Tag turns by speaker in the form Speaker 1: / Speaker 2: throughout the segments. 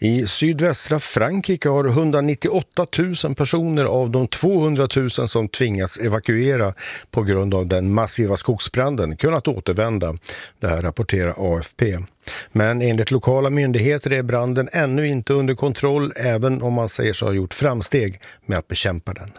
Speaker 1: I sydvästra Frankrike har 198 000 personer av de 200 000 som tvingats evakuera på grund av den massiva skogsbranden kunnat återvända. Det här rapporterar AFP. Men enligt lokala myndigheter är branden ännu inte under kontroll, även om man säger sig ha gjort framsteg med att bekämpa den.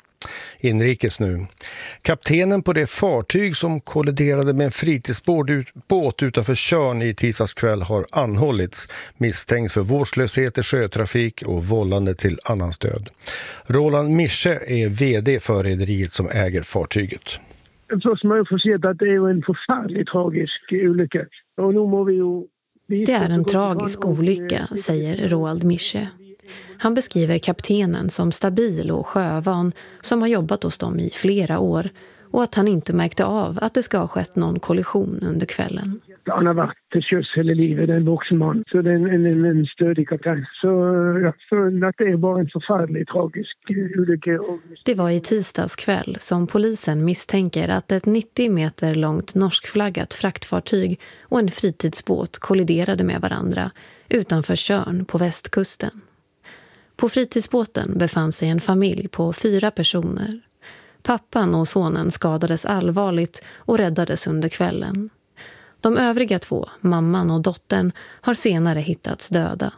Speaker 1: Inrikes nu. Kaptenen på det fartyg som kolliderade med en fritidsbåt utanför Tjörn i tisdags kväll har anhållits, misstänkt för vårdslöshet i sjötrafik och vållande till annans död. Roland Mische är vd för rederiet som äger fartyget.
Speaker 2: Först må jag få se att det är en förfärligt tragisk olycka. Och nu må vi ju...
Speaker 3: Det är en tragisk olycka, säger Roald Mische. Han beskriver kaptenen som stabil och sjövan som har jobbat hos dem i flera år och att han inte märkte av att det ska ha skett någon kollision under kvällen.
Speaker 2: Han har varit till sjöss hela livet, en vuxen man, så det är en stödig kapten. Så jag tror att det är bara en förfärligt tragisk olycka.
Speaker 3: Det var i tisdags kväll som polisen misstänker att ett 90 meter långt norskflaggat fraktfartyg och en fritidsbåt kolliderade med varandra utanför Tjörn på västkusten. På fritidsbåten befann sig en familj på 4 personer. Pappan och sonen skadades allvarligt och räddades under kvällen. De övriga 2, mamman och dottern, har senare hittats döda.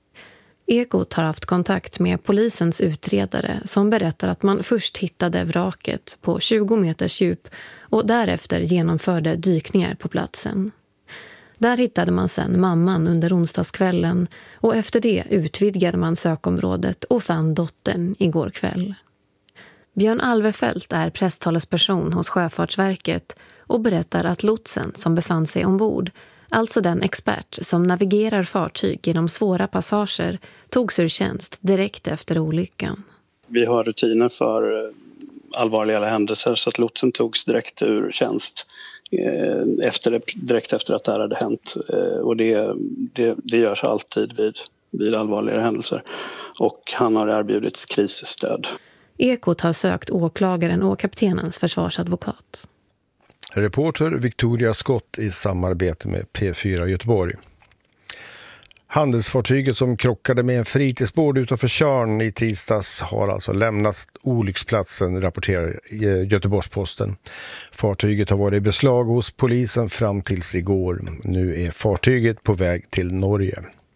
Speaker 3: Ekot har haft kontakt med polisens utredare som berättar att man först hittade vraket på 20 meters djup och därefter genomförde dykningar på platsen. Där hittade man sedan mamman under onsdagskvällen och efter det utvidgade man sökområdet och fann dottern igår kväll. Björn Alverfelt är presstalesperson hos Sjöfartsverket och berättar att lotsen som befann sig ombord, alltså den expert som navigerar fartyg genom svåra passager, togs ur tjänst direkt efter olyckan.
Speaker 4: Vi har rutiner för allvarliga händelser så att lotsen togs direkt ur tjänst direkt efter att det här hade hänt. Och det görs alltid vid allvarliga händelser. Och han har erbjudits krisstöd.
Speaker 3: Ekot har sökt åklagaren och kaptenens försvarsadvokat.
Speaker 1: Reporter Victoria Scott i samarbete med P4 Göteborg. Handelsfartyget som krockade med en fritidsbåt utanför Tjörn i tisdags har alltså lämnat olycksplatsen, rapporterar Göteborgs-Posten. Fartyget har varit i beslag hos polisen fram tills igår. Nu är fartyget på väg till Norge.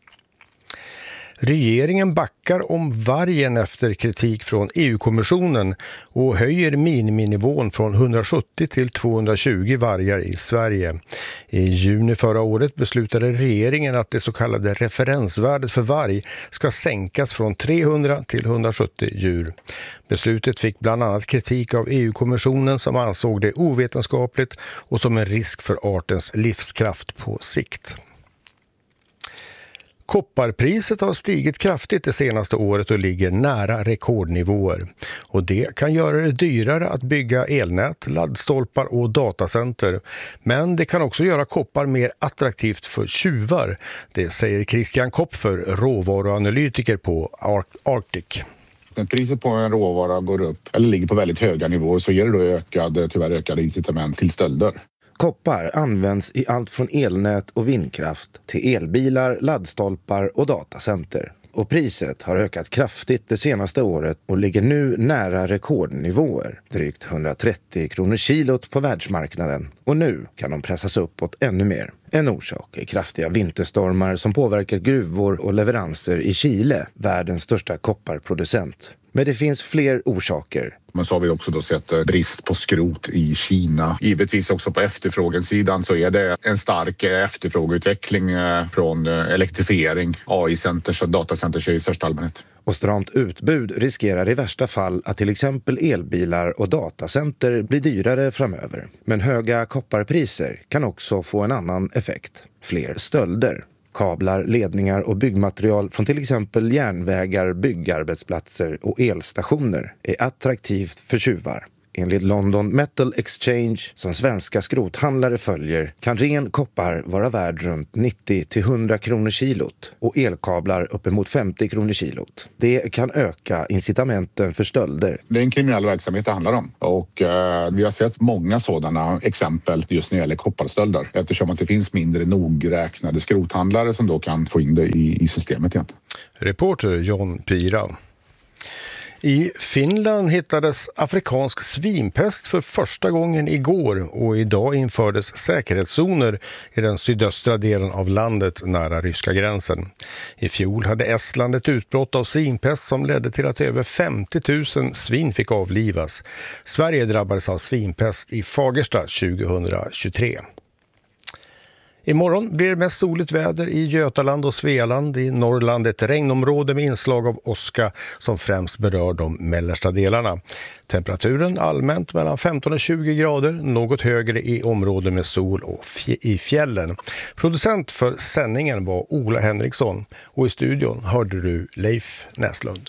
Speaker 1: Regeringen backar om vargen efter kritik från EU-kommissionen och höjer miniminivån från 170 till 220 vargar i Sverige. I juni förra året beslutade regeringen att det så kallade referensvärdet för varg ska sänkas från 300 till 170 djur. Beslutet fick bland annat kritik av EU-kommissionen som ansåg det ovetenskapligt och som en risk för artens livskraft på sikt. Kopparpriset har stigit kraftigt det senaste året och ligger nära rekordnivåer. Och det kan göra det dyrare att bygga elnät, laddstolpar och datacenter. Men det kan också göra koppar mer attraktivt för tjuvar. Det säger Christian Kopfer, råvaruanalytiker på Arctic.
Speaker 5: När priset på en råvara går upp eller ligger på väldigt höga nivåer så ger det då tyvärr ökade incitament till stölder.
Speaker 6: Koppar används i allt från elnät och vindkraft till elbilar, laddstolpar och datacenter. Och priset har ökat kraftigt det senaste året och ligger nu nära rekordnivåer. Drygt 130 kronor kilot på världsmarknaden. Och nu kan de pressas uppåt ännu mer. En orsak är kraftiga vinterstormar som påverkar gruvor och leveranser i Chile, världens största kopparproducent. Men det finns fler orsaker.
Speaker 5: Men så har vi också då sett brist på skrot i Kina. Givetvis också på efterfrågesidan så är det en stark efterfrågeutveckling från elektrifiering, AI-centers och datacenters i största allmänhet.
Speaker 6: Och stramt utbud riskerar i värsta fall att till exempel elbilar och datacenter blir dyrare framöver. Men höga kopparpriser kan också få en annan effekt. Fler stölder. Kablar, ledningar och byggmaterial från till exempel järnvägar, byggarbetsplatser och elstationer är attraktivt för tjuvar. Enligt London Metal Exchange, som svenska skrothandlare följer, kan ren koppar vara värd runt 90-100 kronor kilot och elkablar uppemot 50 kronor kilot. Det kan öka incitamenten för stölder.
Speaker 5: Det är en kriminell verksamhet det handlar om och vi har sett många sådana exempel just när det gäller kopparstölder eftersom att det finns mindre nogräknade skrothandlare som då kan få in det i systemet igen.
Speaker 1: Reporter John Pira. I Finland hittades afrikansk svinpest för första gången igår och idag infördes säkerhetszoner i den sydöstra delen av landet nära ryska gränsen. I fjol hade Estland ett utbrott av svinpest som ledde till att över 50 000 svin fick avlivas. Sverige drabbades av svinpest i Fagersta 2023. Imorgon blir det mest soligt väder i Götaland och Svealand. I Norrland ett regnområde med inslag av åska som främst berör de mellersta delarna. Temperaturen allmänt mellan 15 och 20 grader, något högre i områden med sol och i fjällen. Producent för sändningen var Ola Henriksson och i studion hörde du Leif Näslund.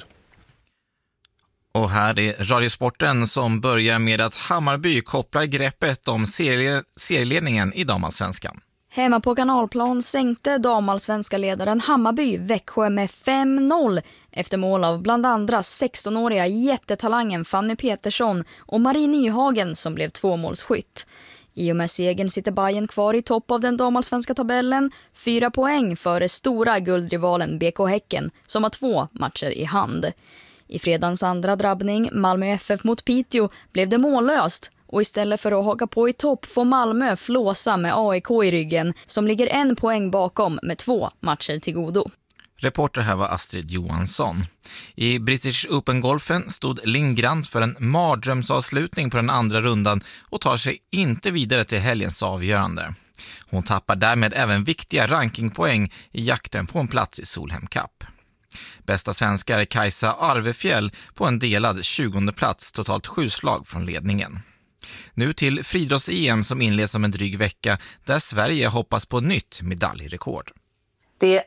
Speaker 7: Och här är Radiosporten som börjar med att Hammarby kopplar greppet om serieledningen i damallsvenskan.
Speaker 8: Hemma på Kanalplan sänkte damallsvenska ledaren Hammarby Växjö med 5-0 efter mål av bland andra 16-åriga jättetalangen Fanny Petersson och Marie Nyhagen som blev tvåmålsskytt. I och med segern sitter Bayern kvar i topp av den damallsvenska tabellen, 4 poäng före stora guldrivalen BK Häcken som har 2 matcher i hand. I fredagens andra drabbning, Malmö FF mot Piteå, blev det mållöst. Och istället för att haka på i topp får Malmö flåsa med AIK i ryggen som ligger 1 poäng bakom med 2 matcher till godo.
Speaker 7: Reporter här var Astrid Johansson. I British Open-golfen stod Lindgrant för en mardrömsavslutning på den andra rundan och tar sig inte vidare till helgens avgörande. Hon tappar därmed även viktiga rankingpoäng i jakten på en plats i Solheim Cup. Bästa svenskar är Kajsa Arvefjäll på en delad 20:e plats, totalt 7 slag från ledningen. Nu till friidrotts-EM som inleds om en dryg vecka där Sverige hoppas på nytt medaljrekord.
Speaker 9: Det är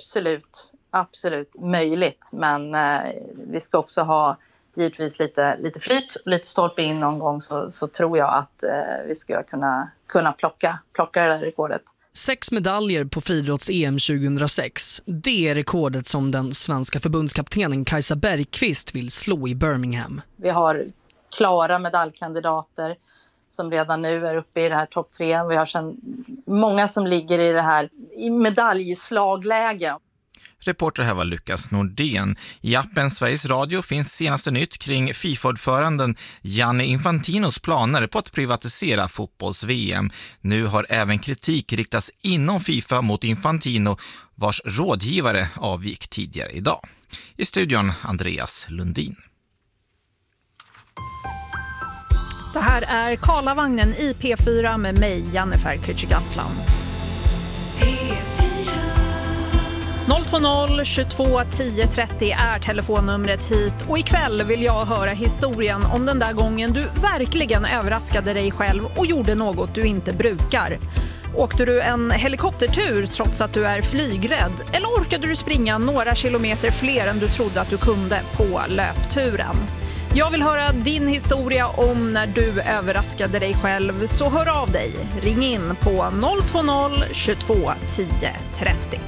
Speaker 9: absolut möjligt, men vi ska också ha givetvis lite flyt och lite stolpe in någon gång, så tror jag att vi ska kunna plocka det där rekordet.
Speaker 10: 6 medaljer på friidrotts-EM 2006. Det är rekordet som den svenska förbundskaptenen Kajsa Bergqvist vill slå i Birmingham.
Speaker 9: Vi har klara medaljkandidater som redan nu är uppe i det här topp 3. Vi har sedan många som ligger i det här i medaljslagläge.
Speaker 7: Reporter här var Lukas Nordén. I appen Sveriges Radio finns senaste nytt kring FIFA-ordföranden Gianni Infantinos planer på att privatisera fotbolls-VM. Nu har även kritik riktats inom FIFA mot Infantino, vars rådgivare avgick tidigare idag. I studion Andreas Lundin.
Speaker 11: Det här är Karlavagnen i P4 med mig, Jennifer Kücügaslan. 020 22 10 30 är telefonnumret hit och ikväll vill jag höra historien om den där gången du verkligen överraskade dig själv och gjorde något du inte brukar. Åkte du en helikoptertur trots att du är flygrädd eller orkade du springa några kilometer fler än du trodde att du kunde på löpturen? Jag vill höra din historia om när du överraskade dig själv, så hör av dig. Ring in på 020 22 10 30.